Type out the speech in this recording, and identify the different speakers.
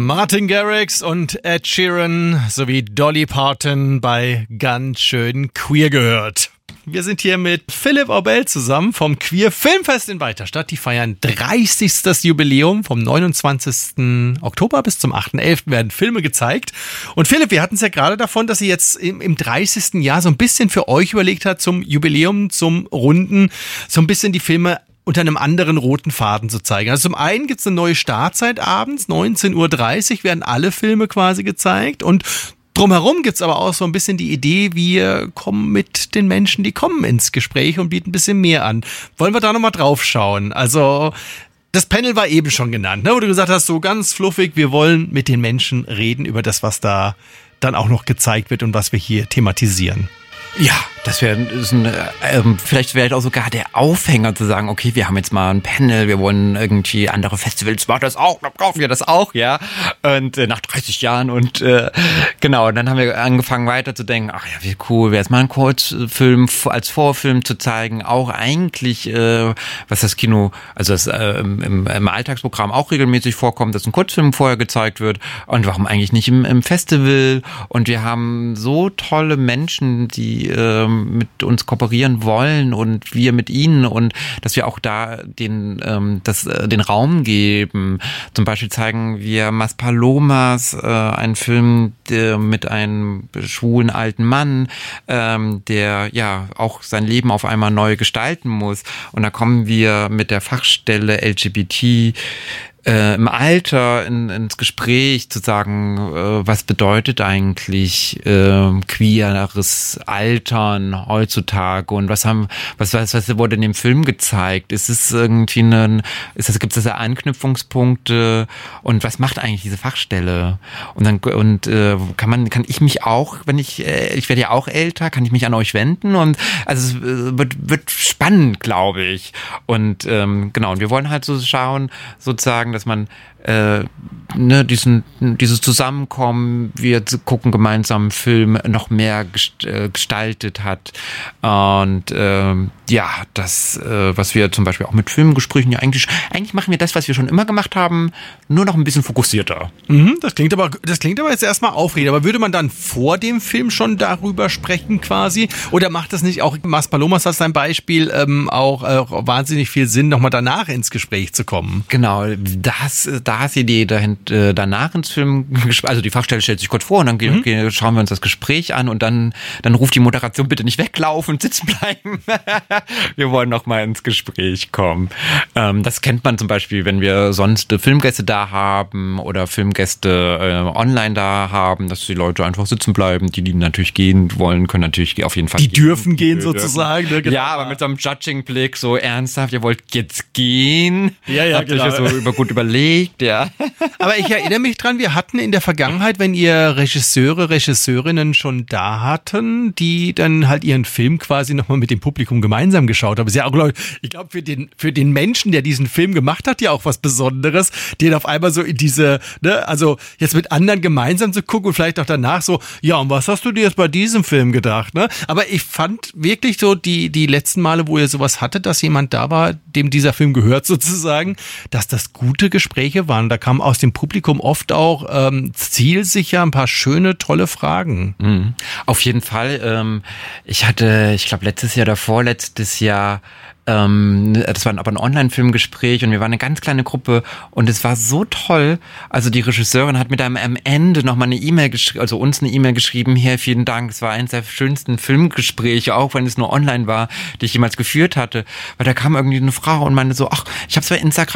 Speaker 1: Martin Garrix und Ed Sheeran sowie Dolly Parton bei Ganz schön queer gehört. Wir sind hier mit Philipp Aubel zusammen vom Queer Filmfest in Weiterstadt. Die feiern 30. Jubiläum. Vom 29. Oktober bis zum 8.11. werden Filme gezeigt. Und Philipp, wir hatten es ja gerade davon, dass ihr jetzt im 30. Jahr so ein bisschen für euch überlegt habt, zum Jubiläum, zum Runden, so ein bisschen die Filme unter einem anderen roten Faden zu zeigen. Also zum einen gibt's eine neue Startzeit abends, 19.30 Uhr werden alle Filme quasi gezeigt und drumherum gibt's aber auch so ein bisschen die Idee, wir kommen mit den Menschen, die kommen ins Gespräch und bieten ein bisschen mehr an. Wollen wir da nochmal drauf schauen? Also das Panel war eben schon genannt, ne? Wo du gesagt hast, so ganz fluffig, wir wollen mit den Menschen reden über das, was da dann auch noch gezeigt wird und was wir hier thematisieren.
Speaker 2: Ja, das wäre vielleicht auch sogar der Aufhänger zu sagen, okay, wir haben jetzt mal ein Panel, wir wollen irgendwie andere Festivals machen das auch, dann brauchen wir das auch, ja. Und nach 30 Jahren und genau, und dann haben wir angefangen weiterzudenken, ach ja, wie cool wäre es mal einen Kurzfilm als Vorfilm zu zeigen, auch eigentlich, was das Kino, also das im Alltagsprogramm auch regelmäßig vorkommt, dass ein Kurzfilm vorher gezeigt wird und warum eigentlich nicht im Festival, und wir haben so tolle Menschen, die mit uns kooperieren wollen und wir mit ihnen, und dass wir auch da den Raum geben. Zum Beispiel zeigen wir Maspalomas, einen Film mit einem schwulen alten Mann, der ja auch sein Leben auf einmal neu gestalten muss. Und da kommen wir mit der Fachstelle LGBT im Alter ins Gespräch zu sagen, was bedeutet eigentlich queeres Altern heutzutage, und was wurde in dem Film gezeigt? Ist es irgendwie gibt es da Anknüpfungspunkte, und was macht eigentlich diese Fachstelle? Und kann ich mich auch, wenn ich werde ja auch älter, kann ich mich an euch wenden, und also es wird spannend, glaube ich. Und genau, und wir wollen halt so schauen, sozusagen, dass man dieses Zusammenkommen, wir gucken gemeinsam einen Film, noch mehr gestaltet hat. Und das, was wir zum Beispiel auch mit Filmgesprächen ja eigentlich machen wir das, was wir schon immer gemacht haben, nur noch ein bisschen fokussierter.
Speaker 1: Das klingt aber jetzt erstmal aufregend. Aber würde man dann vor dem Film schon darüber sprechen quasi? Oder macht das nicht auch, Maspalomas als ein Beispiel, auch wahnsinnig viel Sinn, nochmal danach ins Gespräch zu kommen?
Speaker 2: Genau, da ist die Idee danach ins Film, also die Fachstelle stellt sich kurz vor und dann schauen wir uns das Gespräch an, und dann ruft die Moderation, bitte nicht weglaufen, sitzen bleiben. Wir wollen noch mal ins Gespräch kommen. Das kennt man zum Beispiel, wenn wir sonst Filmgäste da haben oder Filmgäste online da haben, dass die Leute einfach sitzen bleiben. Die natürlich gehen wollen, können natürlich auf jeden Fall
Speaker 1: Die dürfen gehen sozusagen. Ne? Genau.
Speaker 2: Ja, aber mit so einem Judging-Blick, so ernsthaft, ihr wollt jetzt gehen?
Speaker 1: Ja,
Speaker 2: habt ihr so gut überlegt, ja.
Speaker 1: Aber ich erinnere mich dran, wir hatten in der Vergangenheit, wenn ihr Regisseurinnen schon da hatten, die dann halt ihren Film quasi nochmal mit dem Publikum gemeinsam geschaut haben. Ist ja auch, ich glaube, für den Menschen, der diesen Film gemacht hat, ja auch was Besonderes, den auf einmal so in diese, ne, also jetzt mit anderen gemeinsam zu gucken und vielleicht auch danach so, ja, und was hast du dir jetzt bei diesem Film gedacht, ne? Aber ich fand wirklich so die letzten Male, wo ihr sowas hattet, dass jemand da war, dem dieser Film gehört sozusagen, dass das gute Gespräche waren. Da kam aus dem Publikum oft auch zielsicher ein paar schöne, tolle Fragen.
Speaker 2: Auf jeden Fall. Ich glaube vorletztes Jahr, das war aber ein Online-Filmgespräch, und wir waren eine ganz kleine Gruppe, und es war so toll. Also die Regisseurin hat mir dann am Ende nochmal eine E-Mail geschrieben, also uns eine E-Mail geschrieben, hier, vielen Dank, es war eines der schönsten Filmgespräche, auch wenn es nur online war, die ich jemals geführt hatte. Weil da kam irgendwie eine Frau und meinte so, ach, ich habe zwar Instagram